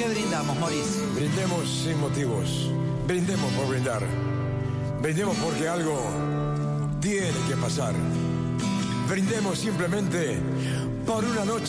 qué brindamos, Maurice? Brindemos sin motivos. Brindemos por brindar. Brindemos porque algo tiene que pasar. Brindemos simplemente por una noche